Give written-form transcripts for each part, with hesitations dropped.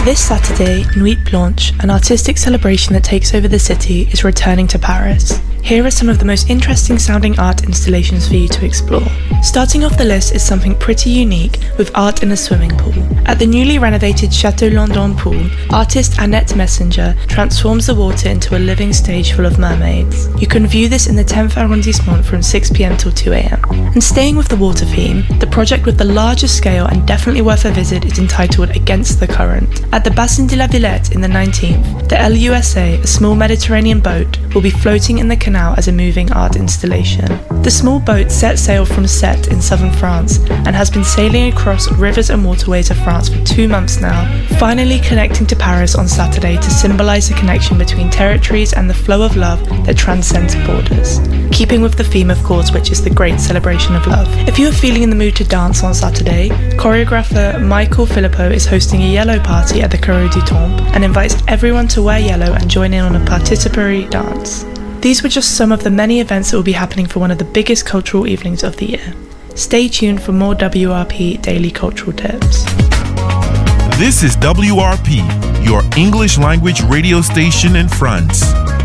This Saturday, Nuit Blanche, an artistic celebration that takes over the city, is returning to Paris. Here are some of the most interesting sounding art installations for you to explore. Starting off the list is something pretty unique with art in a swimming pool. At the newly renovated Château Landon pool, artist Annette Messenger transforms the water into a living stage full of mermaids. You can view this in the 10th arrondissement from 6 p.m. till 2 a.m. And staying with the water theme, the project with the largest scale and definitely worth a visit is entitled Against the Current. At the Bassin de la Villette in the 19th, the LUSA, a small Mediterranean boat, will be floating in the canal as a moving art installation. The small boat set sail from Sète in southern France and has been sailing across rivers and waterways of France for 2 months now, finally connecting to Paris on Saturday to symbolise the connection between territories and the flow of love that transcends borders. Keeping with the theme, of course, which is the great celebration of love. If you are feeling in the mood to dance on Saturday, choreographer Michael Philippot is hosting a yellow party at the Carreau du Temple and invites everyone to wear yellow and join in on a participatory dance. These were just some of the many events that will be happening for one of the biggest cultural evenings of the year. Stay tuned for more WRP Daily Cultural Tips. This is WRP, your English language radio station in France.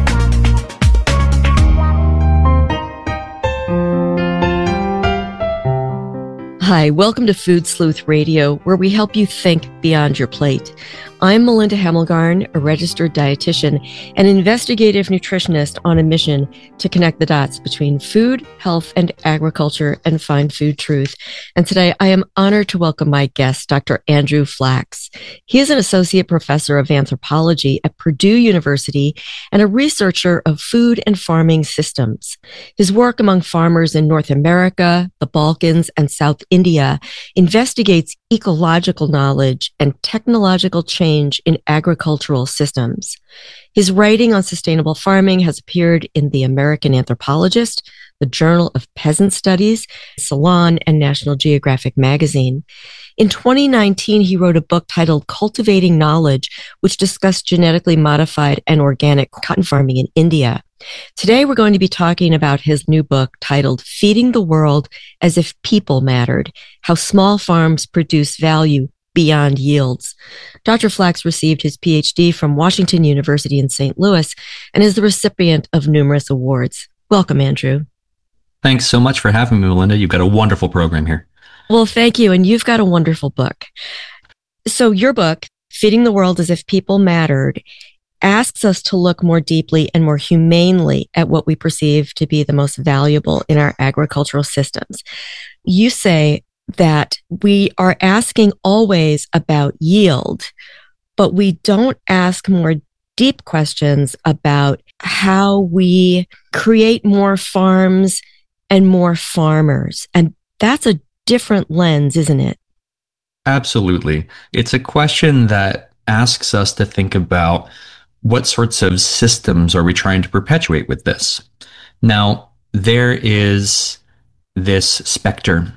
Hi, welcome to Food Sleuth Radio, where we help you think beyond your plate. I'm Melinda Hamelgarn, a registered dietitian and investigative nutritionist on a mission to connect the dots between food, health, and agriculture and find food truth. And today I am honored to welcome my guest, Dr. Andrew Flachs. He is an associate professor of anthropology at Purdue University and a researcher of food and farming systems. His work among farmers in North America, the Balkans, and South India investigates ecological knowledge and technological change in agricultural systems. His writing on sustainable farming has appeared in The American Anthropologist, the Journal of Peasant Studies, Salon, and National Geographic magazine. In 2019, he wrote a book titled Cultivating Knowledge, which discussed genetically modified and organic cotton farming in India. Today, we're going to be talking about his new book titled Feeding the World as If People Mattered, How Small Farms Produce Value Beyond Yields. Dr. Flachs received his PhD from Washington University in St. Louis and is the recipient of numerous awards. Welcome, Andrew. Thanks so much for having me, Melinda. You've got a wonderful program here. Well, thank you. And you've got a wonderful book. So your book, Feeding the World as If People Mattered, asks us to look more deeply and more humanely at what we perceive to be the most valuable in our agricultural systems. You say that we are asking always about yield, but we don't ask more deep questions about how we create more farms and more farmers. And that's a different lens, isn't it? Absolutely. It's a question that asks us to think about what sorts of systems are we trying to perpetuate with this? Now, there is this specter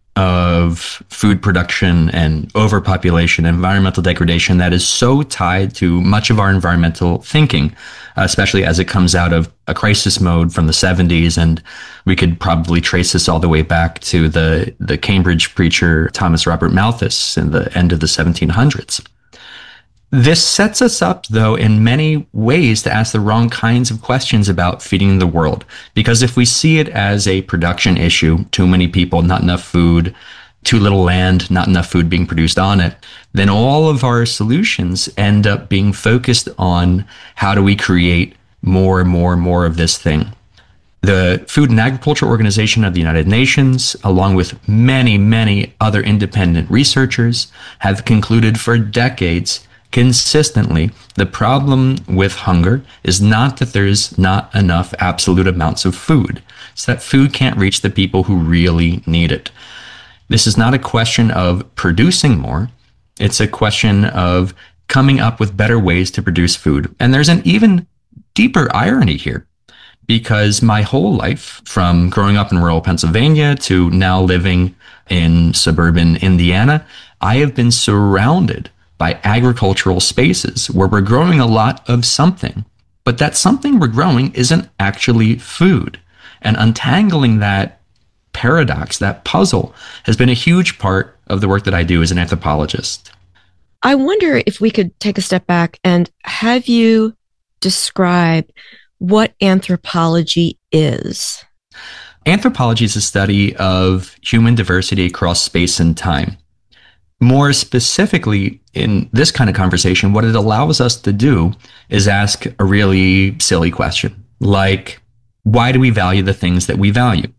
of food production and overpopulation, environmental degradation that is so tied to much of our environmental thinking, especially as it comes out of a crisis mode from the 70s. And we could probably trace this all the way back to the Cambridge preacher Thomas Robert Malthus in the end of the 1700s. This sets us up, though, in many ways to ask the wrong kinds of questions about feeding the world. Because if we see it as a production issue, too many people, not enough food, too little land, not enough food being produced on it, then all of our solutions end up being focused on how do we create more and more and more of this thing. The Food and Agriculture Organization of the United Nations, along with many, many other independent researchers, have concluded for decades consistently, the problem with hunger is not that there's not enough absolute amounts of food. It's that food can't reach the people who really need it. This is not a question of producing more. It's a question of coming up with better ways to produce food. And there's an even deeper irony here, because my whole life, from growing up in rural Pennsylvania to now living in suburban Indiana, I have been surrounded by agricultural spaces where we're growing a lot of something, but that something we're growing isn't actually food. And untangling that paradox, that puzzle, has been a huge part of the work that I do as an anthropologist. I wonder if we could take a step back and have you describe what anthropology is. Anthropology is a study of human diversity across space and time. More specifically, in this kind of conversation, what it allows us to do is ask a really silly question, like, why do we value the things that we value?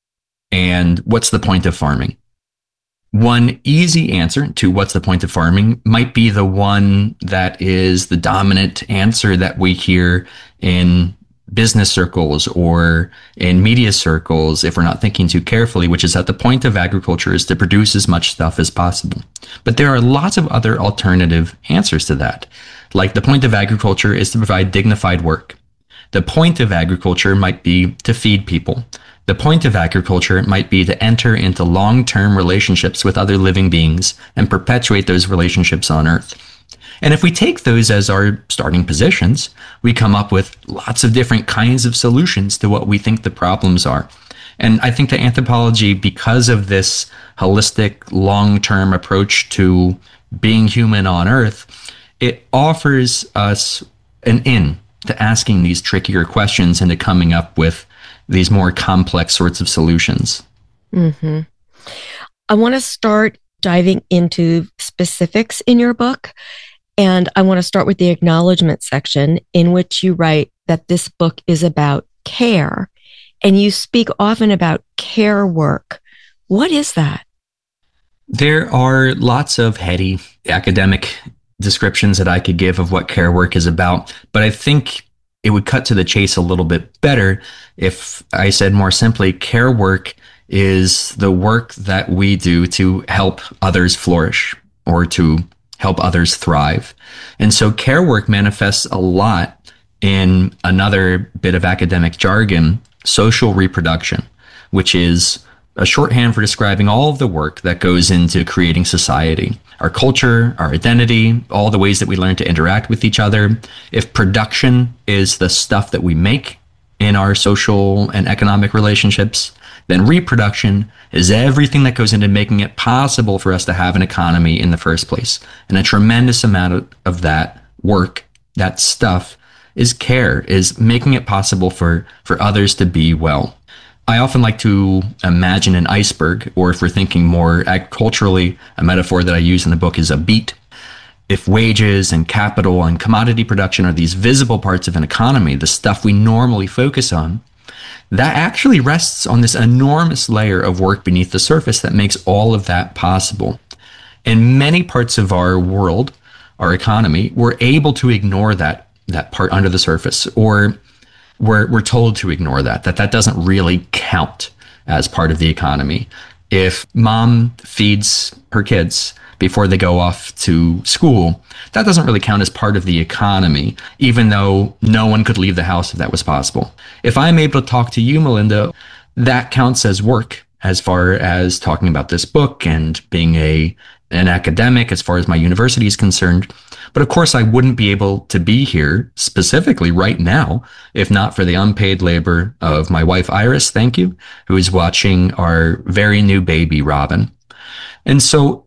And what's the point of farming? One easy answer to what's the point of farming might be the one that is the dominant answer that we hear in business circles or in media circles if we're not thinking too carefully, which is that the point of agriculture is to produce as much stuff as possible. But there are lots of other alternative answers to that. Like the point of agriculture is to provide dignified work. The point of agriculture might be to feed people. The point of agriculture might be to enter into long-term relationships with other living beings and perpetuate those relationships on Earth. And if we take those as our starting positions, we come up with lots of different kinds of solutions to what we think the problems are. And I think that anthropology, because of this holistic, long-term approach to being human on Earth, it offers us an in to asking these trickier questions and to coming up with these more complex sorts of solutions. Mm-hmm. I want to start diving into specifics in your book. And I want to start with the acknowledgement section in which you write that this book is about care. And you speak often about care work. What is that? There are lots of heady academic descriptions that I could give of what care work is about, but I think it would cut to the chase a little bit better if I said more simply, care work is the work that we do to help others flourish or to help others thrive. And so care work manifests a lot in another bit of academic jargon, social reproduction, which is a shorthand for describing all of the work that goes into creating society, our culture, our identity, all the ways that we learn to interact with each other. If production is the stuff that we make in our social and economic relationships, then reproduction is everything that goes into making it possible for us to have an economy in the first place. And a tremendous amount of that work, that stuff, is care, is making it possible for others to be well. I often like to imagine an iceberg, or if we're thinking more agriculturally, a metaphor that I use in the book is a beet. If wages and capital and commodity production are these visible parts of an economy, the stuff we normally focus on, that actually rests on this enormous layer of work beneath the surface that makes all of that possible. In many parts of our world, our economy, we're able to ignore that part under the surface, or we're told to ignore that doesn't really count as part of the economy. If mom feeds her kids before they go off to school, that doesn't really count as part of the economy, even though no one could leave the house if that was possible. If I'm able to talk to you, Melinda, that counts as work as far as talking about this book and being an academic as far as my university is concerned. But of course, I wouldn't be able to be here specifically right now if not for the unpaid labor of my wife, Iris, thank you, who is watching our very new baby, Robin. And so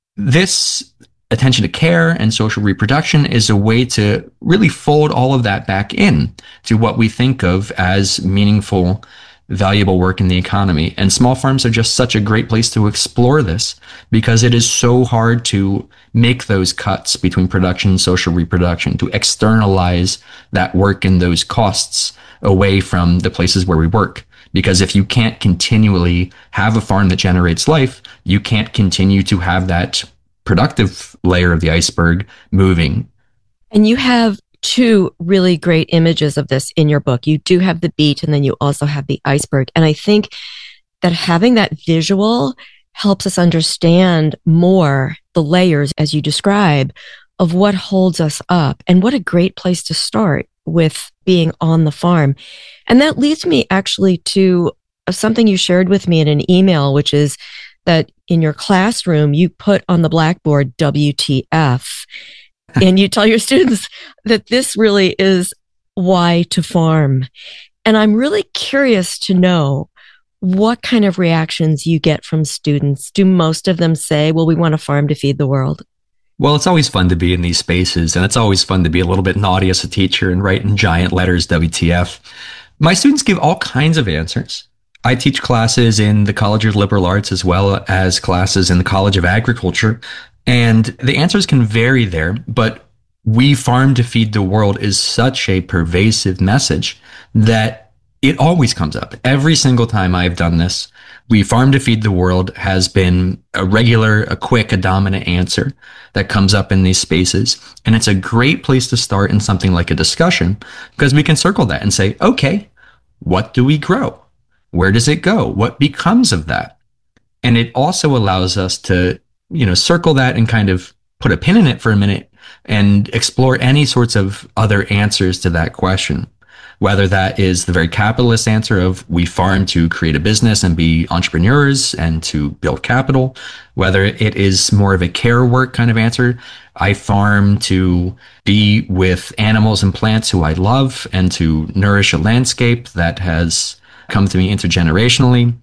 this attention to care and social reproduction is a way to really fold all of that back in to what we think of as meaningful, valuable work in the economy. And small farms are just such a great place to explore this because it is so hard to make those cuts between production and social reproduction, to externalize that work and those costs away from the places where we work. Because if you can't continually have a farm that generates life, you can't continue to have that productive layer of the iceberg moving. And you have two really great images of this in your book. You do have the beet, and then you also have the iceberg. And I think that having that visual helps us understand more the layers, as you describe, of what holds us up. And what a great place to start with being on the farm. And that leads me actually to something you shared with me in an email, which is that in your classroom, you put on the blackboard WTF. And you tell your students that this really is why to farm. And I'm really curious to know what kind of reactions you get from students. Do most of them say, well, we want to farm to feed the world? Well, it's always fun to be in these spaces, and it's always fun to be a little bit naughty as a teacher and write in giant letters WTF. My students give all kinds of answers. I teach classes in the College of Liberal Arts as well as classes in the College of Agriculture, and the answers can vary there, but we farm to feed the world is such a pervasive message that it always comes up. Every single time I've done this, we farm to feed the world has been a regular, a quick, a dominant answer that comes up in these spaces. And it's a great place to start in something like a discussion because we can circle that and say, okay, what do we grow? Where does it go? What becomes of that? And it also allows us to, circle that and kind of put a pin in it for a minute and explore any sorts of other answers to that question. Whether that is the very capitalist answer of we farm to create a business and be entrepreneurs and to build capital, whether it is more of a care work kind of answer, I farm to be with animals and plants who I love and to nourish a landscape that has come to me intergenerationally,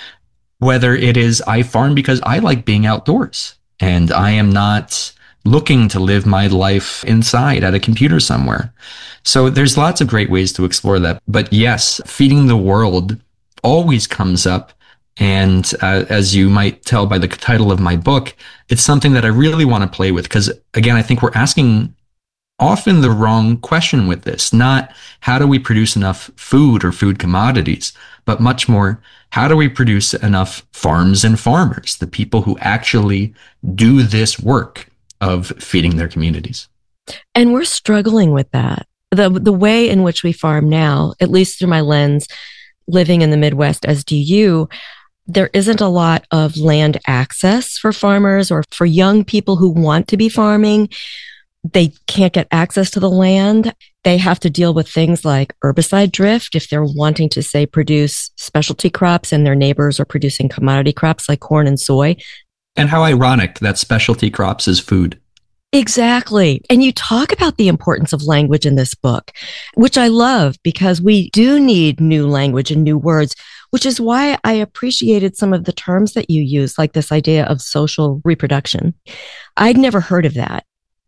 whether it is I farm because I like being outdoors and I am not looking to live my life inside at a computer somewhere. So there's lots of great ways to explore that. But yes, feeding the world always comes up. And as you might tell by the title of my book, it's something that I really want to play with because, again, I think we're asking often the wrong question with this. Not how do we produce enough food or food commodities, but much more, how do we produce enough farms and farmers, the people who actually do this work of feeding their communities. And we're struggling with that. The way in which we farm now, at least through my lens, living in the Midwest, as do you, there isn't a lot of land access for farmers or for young people who want to be farming. They can't get access to the land. They have to deal with things like herbicide drift if they're wanting to, say, produce specialty crops and their neighbors are producing commodity crops like corn and soy. And how ironic that specialty crops is food. Exactly. And you talk about the importance of language in this book, which I love because we do need new language and new words, which is why I appreciated some of the terms that you use, like this idea of social reproduction. I'd never heard of that.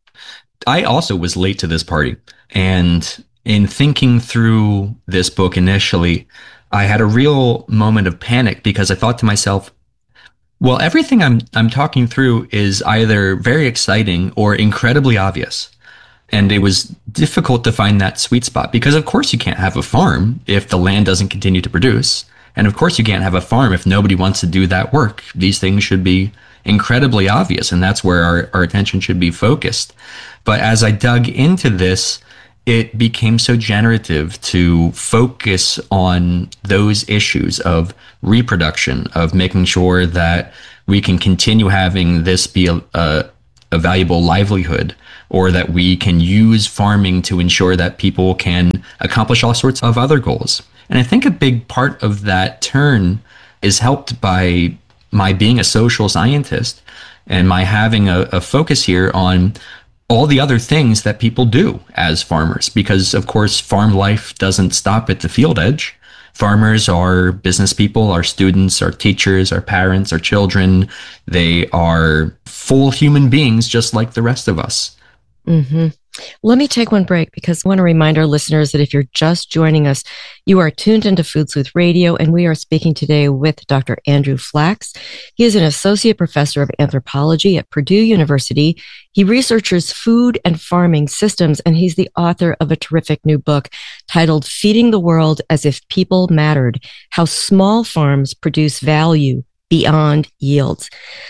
I also was late to this party. And in thinking through this book initially, I had a real moment of panic because I thought to myself, well, everything I'm talking through is either very exciting or incredibly obvious. And it was difficult to find that sweet spot because, of course, you can't have a farm if the land doesn't continue to produce. And of course, you can't have a farm if nobody wants to do that work. These things should be incredibly obvious, and that's where our attention should be focused. But as I dug into this, it became so generative to focus on those issues of reproduction, of making sure that we can continue having this be a valuable livelihood, or that we can use farming to ensure that people can accomplish all sorts of other goals. And I think a big part of that turn is helped by my being a social scientist and my having a focus here on all the other things that people do as farmers, because of course, farm life doesn't stop at the field edge. Farmers are business people, our students, our teachers, our parents, our children. They are full human beings just like the rest of us. Mm-hmm. Let me take one break because I want to remind our listeners that if you're just joining us, you are tuned into Food Sleuth Radio, and we are speaking today with Dr. Andrew Flachs. He is an associate professor of anthropology at Purdue University. He researches food and farming systems, and he's the author of a terrific new book titled Feeding the World as If People Mattered: How Small Farms Produce Value Beyond Yields.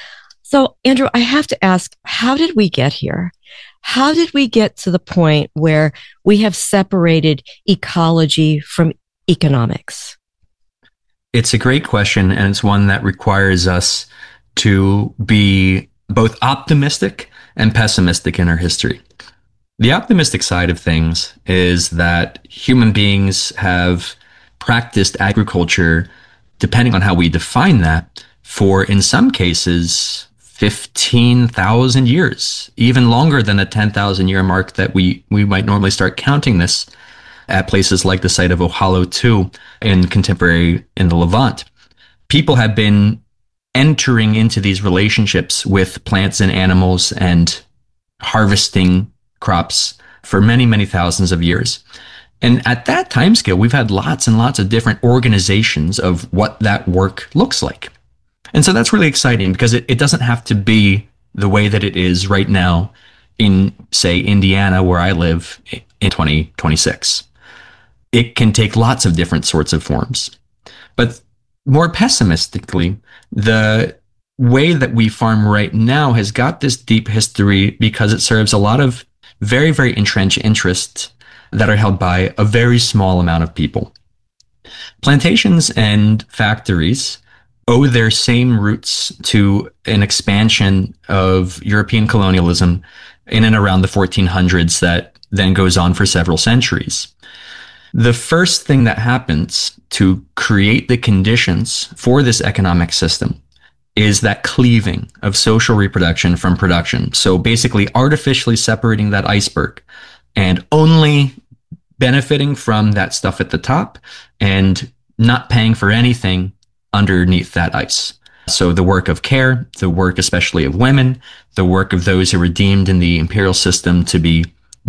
So, Andrew, I have to ask, how did we get here? How did we get to the point where we have separated ecology from economics? It's a great question, and it's one that requires us to be both optimistic and pessimistic in our history. The optimistic side of things is that human beings have practiced agriculture, depending on how we define that, for, in some cases, 15,000 years, even longer than the 10,000 year mark that we might normally start counting this at places like the site of Ohallo II in the Levant. People have been entering into these relationships with plants and animals and harvesting crops for many, many thousands of years. And at that time scale, we've had lots and lots of different organizations of what that work looks like. And so that's really exciting because it doesn't have to be the way that it is right now in, say, Indiana, where I live in 2026. It can take lots of different sorts of forms. But more pessimistically, the way that we farm right now has got this deep history because it serves a lot of very, very entrenched interests that are held by a very small amount of people. Plantations and factories owe their same roots to an expansion of European colonialism in and around the 1400s that then goes on for several centuries. The first thing that happens to create the conditions for this economic system is that cleaving of social reproduction from production. So basically artificially separating that iceberg and only benefiting from that stuff at the top and not paying for anything underneath that ice. So the work of care, the work especially of women, the work of those who were deemed in the imperial system to be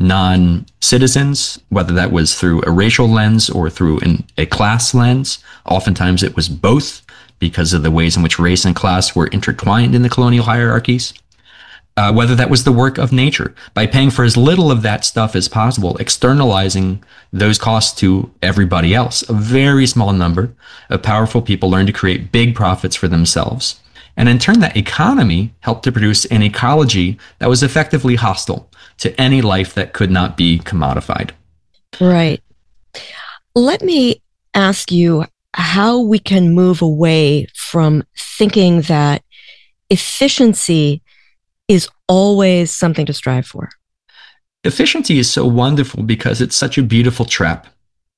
non-citizens, whether that was through a racial lens or through a class lens. Oftentimes it was both because of the ways in which race and class were intertwined in the colonial hierarchies. Whether that was the work of nature, by paying for as little of that stuff as possible, externalizing those costs to everybody else. A very small number of powerful people learned to create big profits for themselves. And in turn, that economy helped to produce an ecology that was effectively hostile to any life that could not be commodified. Right. Let me ask you how we can move away from thinking that efficiency is always something to strive for. Efficiency is so wonderful because it's such a beautiful trap.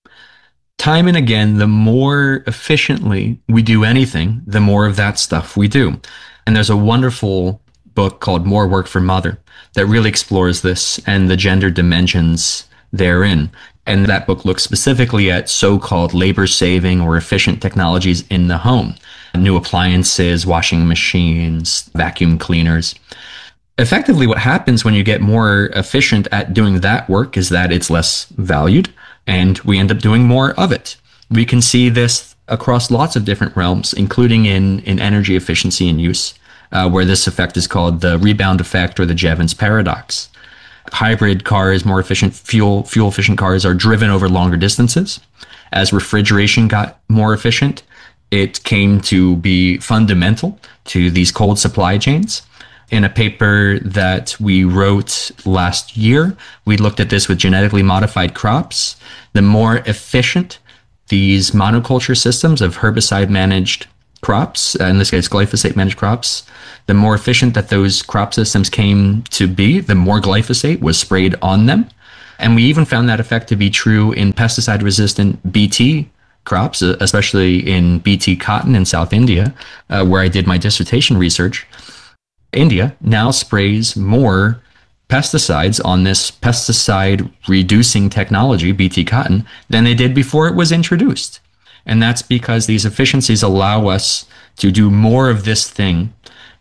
Time and again, the more efficiently we do anything, the more of that stuff we do. And there's a wonderful book called More Work for Mother that really explores this and the gender dimensions therein. And that book looks specifically at so-called labor-saving or efficient technologies in the home. New appliances, washing machines, vacuum cleaners. Effectively, what happens when you get more efficient at doing that work is that it's less valued, and we end up doing more of it. We can see this across lots of different realms, including in energy efficiency and use, where this effect is called the rebound effect or the Jevons paradox. Hybrid cars, more efficient fuel-efficient cars are driven over longer distances. As refrigeration got more efficient, it came to be fundamental to these cold supply chains. In a paper that we wrote last year, we looked at this with genetically modified crops. The more efficient these monoculture systems of herbicide-managed crops, in this case glyphosate-managed crops, the more efficient that those crop systems came to be, the more glyphosate was sprayed on them. And we even found that effect to be true in pesticide-resistant BT crops, especially in BT cotton in South India, where I did my dissertation research. India now sprays more pesticides on this pesticide reducing technology, BT cotton, than they did before it was introduced. And that's because these efficiencies allow us to do more of this thing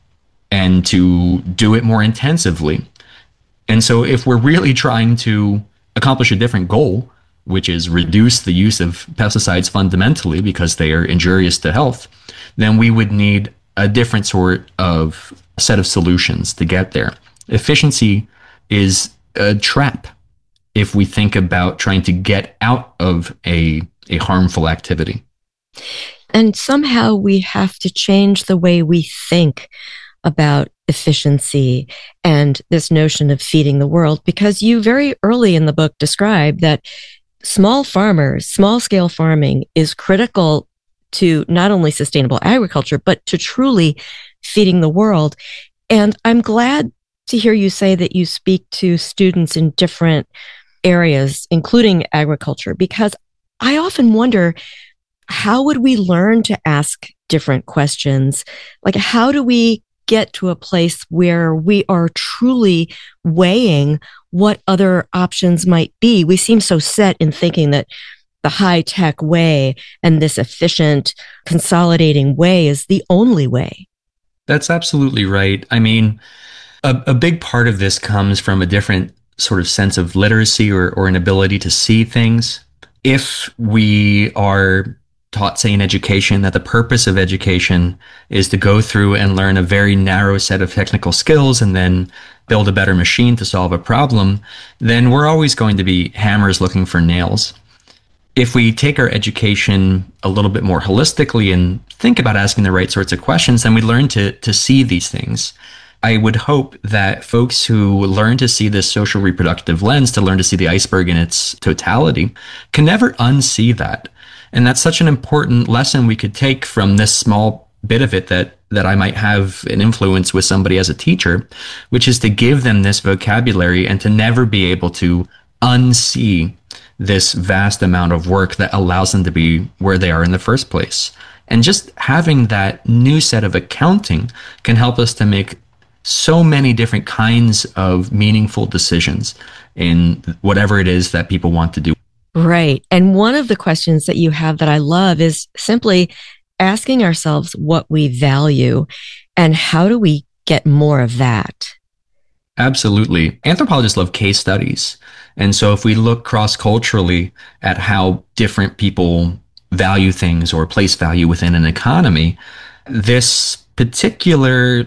and to do it more intensively. And so if we're really trying to accomplish a different goal, which is reduce the use of pesticides fundamentally because they are injurious to health, then we would need a different sort of set of solutions to get there. Efficiency is a trap if we think about trying to get out of a harmful activity. And somehow we have to change the way we think about efficiency and this notion of feeding the world, because you very early in the book describe that small farmers, small scale farming is critical to not only sustainable agriculture, but to truly feeding the world. And I'm glad to hear you say that you speak to students in different areas, including agriculture, because I often wonder, how would we learn to ask different questions? Like, how do we get to a place where we are truly weighing what other options might be? We seem so set in thinking that the high-tech way and this efficient, consolidating way is the only way. That's absolutely right. I mean, A big part of this comes from a different sort of sense of literacy or an ability to see things. If we are taught, say, in education, that the purpose of education is to go through and learn a very narrow set of technical skills and then build a better machine to solve a problem, then we're always going to be hammers looking for nails. If we take our education a little bit more holistically and think about asking the right sorts of questions, then we learn to see these things. I would hope that folks who learn to see this social reproductive lens, to learn to see the iceberg in its totality, can never unsee that. And that's such an important lesson we could take from this small bit of it that I might have an influence with somebody as a teacher, which is to give them this vocabulary and to never be able to unsee this vast amount of work that allows them to be where they are in the first place. And just having that new set of accounting can help us to make so many different kinds of meaningful decisions in whatever it is that people want to do. Right. And one of the questions that you have that I love is simply asking ourselves what we value and how do we get more of that? Absolutely. Anthropologists love case studies. And so if we look cross-culturally at how different people value things or place value within an economy, this particular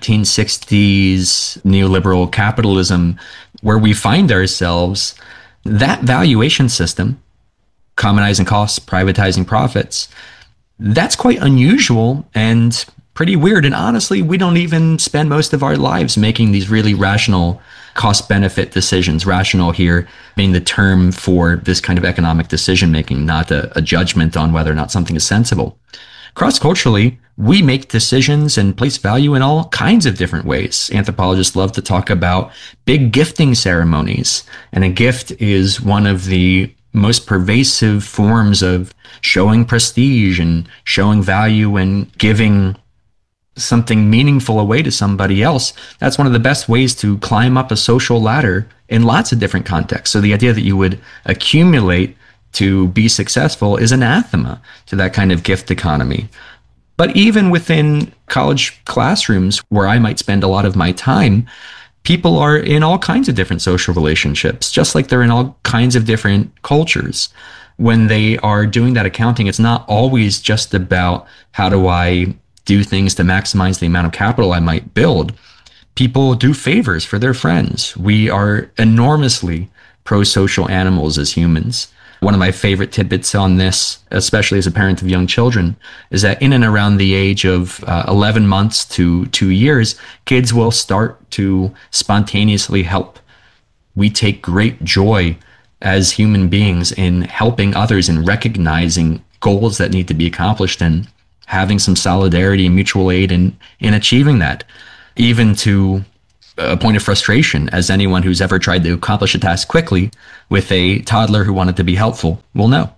1960s neoliberal capitalism where we find ourselves, that valuation system, commonizing costs, privatizing profits, that's quite unusual and pretty weird. And honestly, we don't even spend most of our lives making these really rational cost-benefit decisions. Rational here being the term for this kind of economic decision-making, not a judgment on whether or not something is sensible. Cross-culturally, we make decisions and place value in all kinds of different ways. Anthropologists love to talk about big gifting ceremonies, and a gift is one of the most pervasive forms of showing prestige and showing value and giving something meaningful away to somebody else. That's one of the best ways to climb up a social ladder in lots of different contexts. So the idea that you would accumulate to be successful is anathema to that kind of gift economy. But even within college classrooms, where I might spend a lot of my time, people are in all kinds of different social relationships, just like they're in all kinds of different cultures. When they are doing that accounting, it's not always just about how do I do things to maximize the amount of capital I might build. People do favors for their friends. We are enormously pro-social animals as humans. One of my favorite tidbits on this, especially as a parent of young children, is that in and around the age of 11 months to 2 years, kids will start to spontaneously help. We take great joy as human beings in helping others and recognizing goals that need to be accomplished and having some solidarity and mutual aid in achieving that, even to a point of frustration, as anyone who's ever tried to accomplish a task quickly with a toddler who wanted to be helpful will know.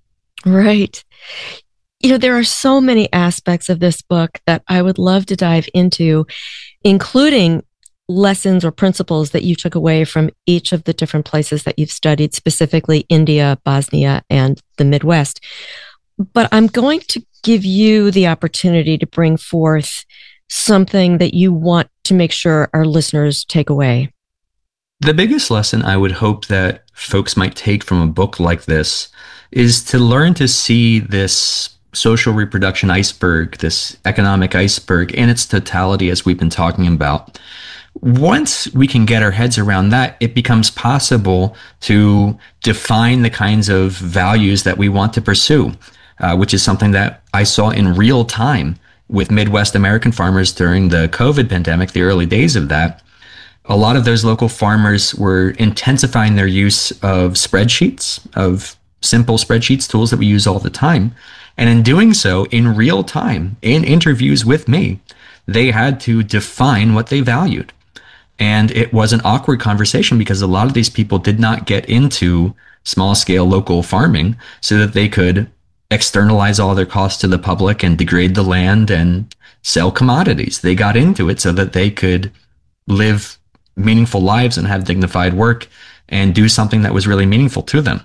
Right. You know, there are so many aspects of this book that I would love to dive into, including lessons or principles that you took away from each of the different places that you've studied, specifically India, Bosnia, and the Midwest. But I'm going to give you the opportunity to bring forth something that you want to make sure our listeners take away. The biggest lesson I would hope that folks might take from a book like this is to learn to see this social reproduction iceberg, this economic iceberg in its totality, as we've been talking about. Once we can get our heads around that, it becomes possible to define the kinds of values that we want to pursue, which is something that I saw in real time with Midwest American farmers during the COVID pandemic, the early days of that. A lot of those local farmers were intensifying their use of spreadsheets, of simple spreadsheets, tools that we use all the time. And in doing so, in real time, in interviews with me, they had to define what they valued. And it was an awkward conversation because a lot of these people did not get into small scale local farming so that they could externalize all their costs to the public and degrade the land and sell commodities. They got into it so that they could live meaningful lives and have dignified work and do something that was really meaningful to them.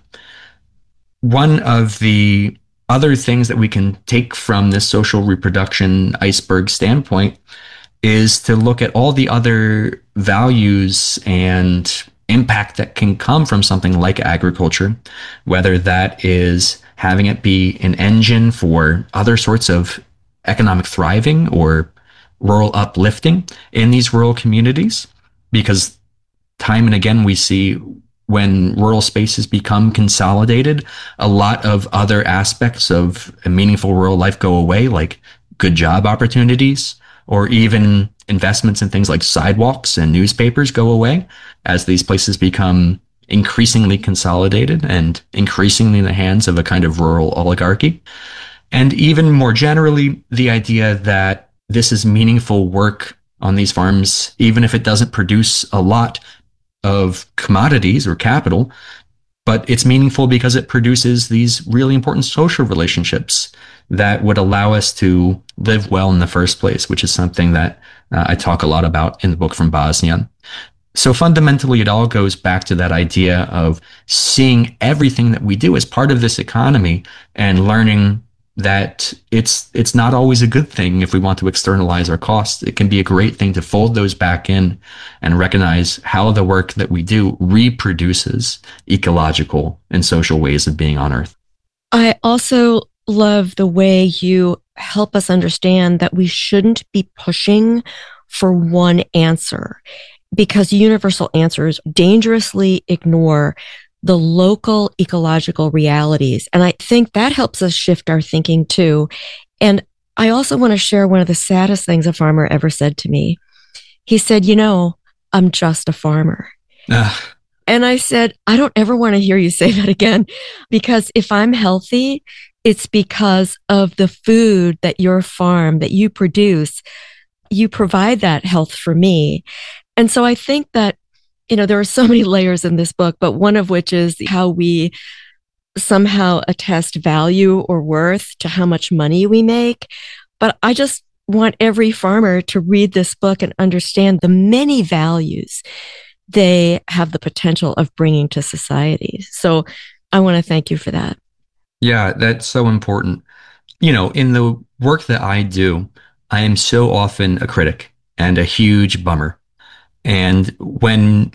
One of the other things that we can take from this social reproduction iceberg standpoint is to look at all the other values and impact that can come from something like agriculture, whether that is having it be an engine for other sorts of economic thriving or rural uplifting in these rural communities. Because time and again, we see when rural spaces become consolidated, a lot of other aspects of a meaningful rural life go away, like good job opportunities, or even investments in things like sidewalks and newspapers go away as these places become increasingly consolidated and increasingly in the hands of a kind of rural oligarchy. And even more generally, the idea that this is meaningful work on these farms, even if it doesn't produce a lot of commodities or capital, but it's meaningful because it produces these really important social relationships that would allow us to live well in the first place, which is something that I talk a lot about in the book From Bosnia. So fundamentally, it all goes back to that idea of seeing everything that we do as part of this economy and learning that it's not always a good thing if we want to externalize our costs. It can be a great thing to fold those back in and recognize how the work that we do reproduces ecological and social ways of being on Earth. I also love the way you help us understand that we shouldn't be pushing for one answer, because universal answers dangerously ignore the local ecological realities. And I think that helps us shift our thinking too. And I also want to share one of the saddest things a farmer ever said to me. He said, I'm just a farmer. And I said, I don't ever want to hear you say that again, because if I'm healthy, it's because of the food that your farm, that you produce, you provide that health for me. And so I think that there are so many layers in this book, but one of which is how we somehow attest value or worth to how much money we make. But I just want every farmer to read this book and understand the many values they have the potential of bringing to society. So I want to thank you for that. Yeah, that's so important. In the work that I do, I am so often a critic and a huge bummer. And when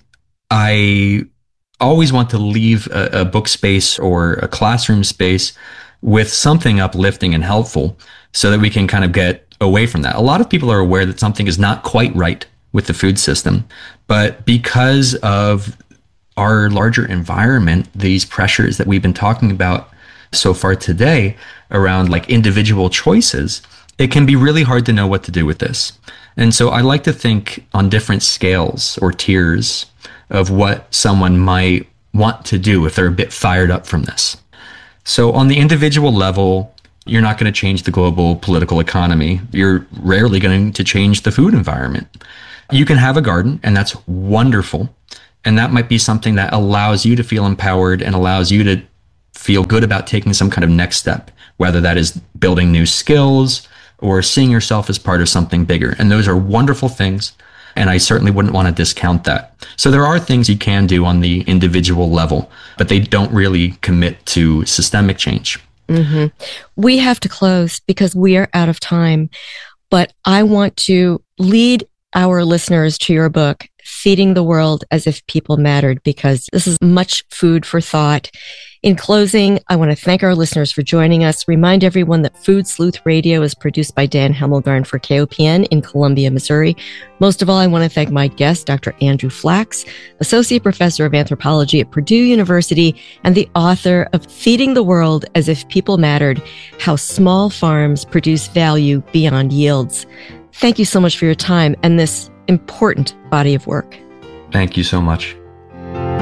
I always want to leave a book space or a classroom space with something uplifting and helpful so that we can kind of get away from that. A lot of people are aware that something is not quite right with the food system, but because of our larger environment, these pressures that we've been talking about so far today around like individual choices, it can be really hard to know what to do with this. And so I like to think on different scales or tiers of what someone might want to do if they're a bit fired up from this. So on the individual level, you're not going to change the global political economy. You're rarely going to change the food environment. You can have a garden, and that's wonderful. And that might be something that allows you to feel empowered and allows you to feel good about taking some kind of next step, whether that is building new skills or seeing yourself as part of something bigger. And those are wonderful things. And I certainly wouldn't want to discount that. So there are things you can do on the individual level, but they don't really commit to systemic change. Mm-hmm. We have to close because we are out of time. But I want to lead our listeners to your book, Feeding the World as If People Mattered, because this is much food for thought. In closing, I want to thank our listeners for joining us. Remind everyone that Food Sleuth Radio is produced by Dan Hemmelgarn for KOPN in Columbia, Missouri. Most of all, I want to thank my guest, Dr. Andrew Flax, Associate Professor of Anthropology at Purdue University and the author of Feeding the World as If People Mattered, How Small Farms Produce Value Beyond Yields. Thank you so much for your time and this important body of work. Thank you so much.